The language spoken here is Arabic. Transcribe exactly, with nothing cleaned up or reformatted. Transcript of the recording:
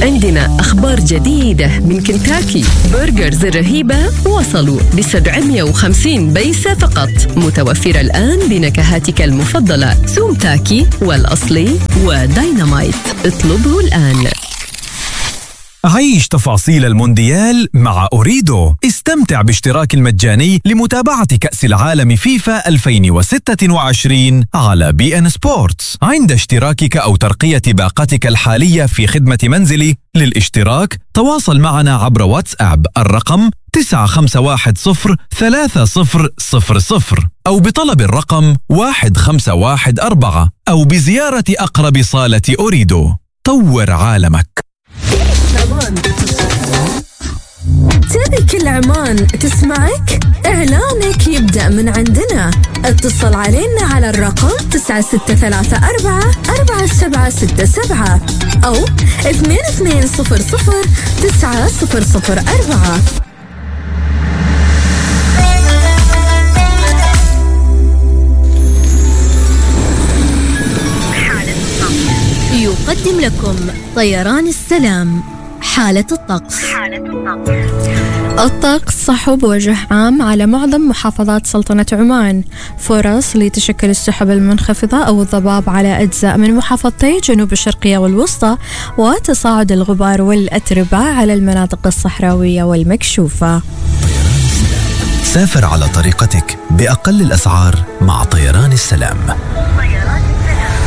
عندنا أخبار جديدة من كنتاكي. برجرز الرهيبة وصلوا ب سبعمية وخمسين بيسة فقط، متوفرة الآن بنكهاتك المفضلة سوم تاكي والأصلي وداينامايت. اطلبه الآن. عيش تفاصيل المونديال مع أوريدو. استمتع باشتراك المجاني لمتابعة كأس العالم فيفا ألفين وستة وعشرين على بي إن سبورتس عند اشتراكك أو ترقية باقتك الحالية في خدمة منزلي. للاشتراك تواصل معنا عبر واتساب الرقم تسعة خمسة واحد صفر ثلاثة صفر صفر صفر أو بطلب الرقم واحد خمسة واحد أربعة أو بزيارة أقرب صالة أوريدو. طور عالمك. تبي كل عمان تسمعك؟ إعلانك يبدأ من عندنا. اتصل علينا على الرقم تسعة ستة ثلاثة أربعة أربعة سبعة ستة سبعة أو اثنين اثنين صفر صفر تسعة صفر صفر أربعة. يقدم لكم طيران السلام حالة الطقس. حالة الطقس. الطقس صحب وجه عام على معظم محافظات سلطنة عمان. فرص لتشكل السحب المنخفضة أو الضباب على أجزاء من محافظتي جنوب الشرقية والوسطى، وتصاعد الغبار والأتربة على المناطق الصحراوية والمكشوفة. سافر على طريقتك بأقل الأسعار مع طيران السلام.